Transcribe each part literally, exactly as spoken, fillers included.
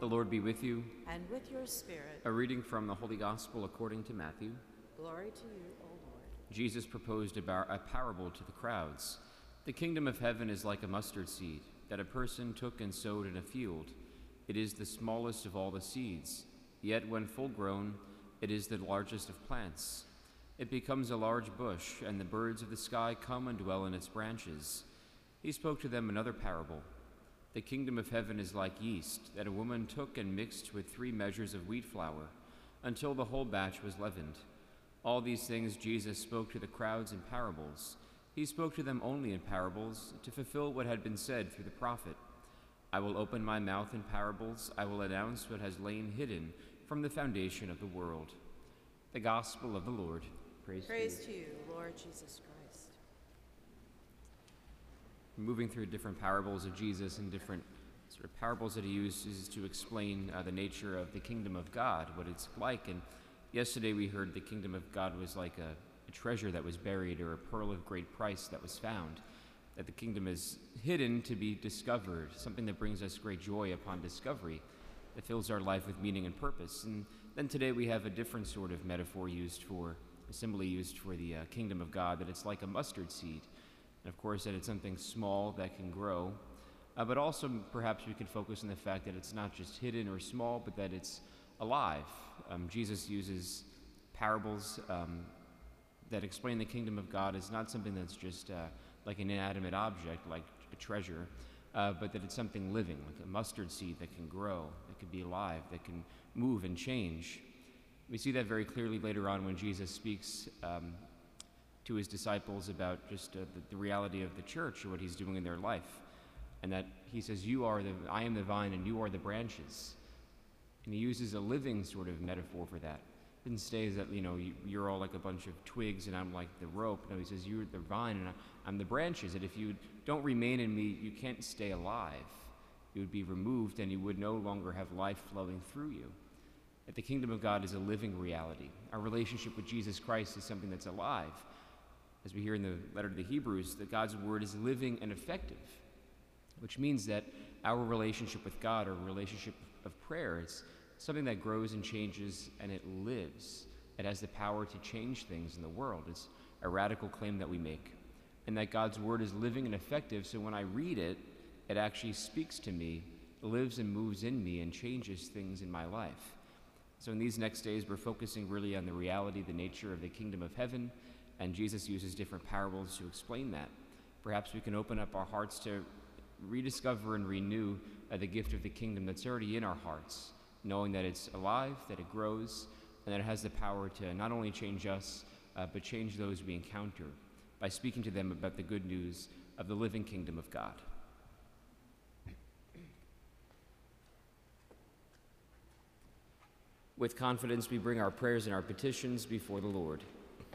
The Lord be with you. And with your spirit. A reading from the Holy Gospel according to Matthew. Glory to you, O Lord. Jesus proposed a, bar- a parable to the crowds. The kingdom of heaven is like a mustard seed that a person took and sowed in a field. It is the smallest of all the seeds, yet when full grown, it is the largest of plants. It becomes a large bush, and the birds of the sky come and dwell in its branches. He spoke to them another parable. The kingdom of heaven is like yeast that a woman took and mixed with three measures of wheat flour, until the whole batch was leavened. All these things Jesus spoke to the crowds in parables. He spoke to them only in parables, to fulfill what had been said through the prophet. I will open my mouth in parables, I will announce what has lain hidden from the foundation of the world. The Gospel of the Lord. Praise, Praise to you. to you, Lord Jesus Christ. Moving through different parables of Jesus and different sort of parables that he uses to explain uh, the nature of the kingdom of God, what it's like. And yesterday we heard the kingdom of God was like a, a treasure that was buried, or a pearl of great price that was found, that the kingdom is hidden to be discovered, something that brings us great joy upon discovery, that fills our life with meaning and purpose. And then today we have a different sort of metaphor used for, a simile used for the uh, kingdom of God, that it's like a mustard seed. And of course that it's something small that can grow, uh, but also perhaps we can focus on the fact that it's not just hidden or small, but that it's alive. Um, Jesus uses parables um, that explain the kingdom of God as not something that's just uh, like an inanimate object, like a treasure, uh, but that it's something living, like a mustard seed that can grow, that can be alive, that can move and change. We see that very clearly later on when Jesus speaks um, to his disciples about just uh, the, the reality of the church or what he's doing in their life. And that he says, you are the, I am the vine and you are the branches. And he uses a living sort of metaphor for that. He doesn't say that, you know, you, you're all like a bunch of twigs and I'm like the rope. No, he says, you're the vine and I'm the branches. That if you don't remain in me, you can't stay alive. You would be removed and you would no longer have life flowing through you. That the kingdom of God is a living reality. Our relationship with Jesus Christ is something that's alive. As we hear in the letter to the Hebrews, that God's word is living and effective, which means that our relationship with God, our relationship of prayer, is something that grows and changes and it lives. It has the power to change things in the world. It's a radical claim that we make. And that God's word is living and effective, so when I read it, it actually speaks to me, lives and moves in me, and changes things in my life. So in these next days, we're focusing really on the reality, the nature of the kingdom of heaven, and Jesus uses different parables to explain that. Perhaps we can open up our hearts to rediscover and renew uh, the gift of the kingdom that's already in our hearts, knowing that it's alive, that it grows, and that it has the power to not only change us, uh, but change those we encounter by speaking to them about the good news of the living kingdom of God. With confidence, we bring our prayers and our petitions before the Lord.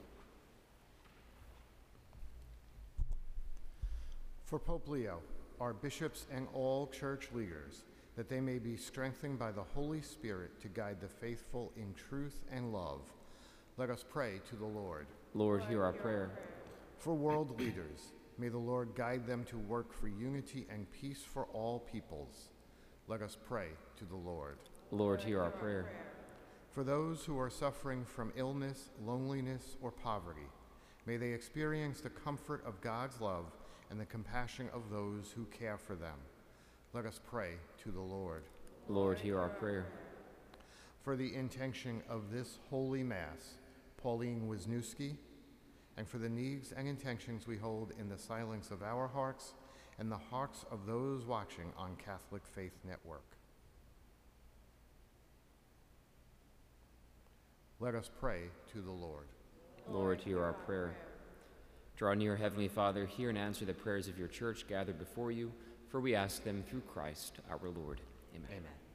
For Pope Leo, our bishops and all church leaders, that they may be strengthened by the Holy Spirit to guide the faithful in truth and love, let us pray to the Lord. Lord, hear our prayer. For world leaders, may the Lord guide them to work for unity and peace for all peoples. Let us pray to the Lord. Lord, hear our prayer. For those who are suffering from illness, loneliness, or poverty, may they experience the comfort of God's love and the compassion of those who care for them. Let us pray to the Lord. Lord, hear our prayer. For the intention of this holy Mass, Pauline Wisniewski, and for the needs and intentions we hold in the silence of our hearts and the hearts of those watching on Catholic Faith Network. Let us pray to the Lord. Lord, hear our prayer. Draw near, Heavenly Father, hear and answer the prayers of your church gathered before you, for we ask them through Christ our Lord. Amen. Amen.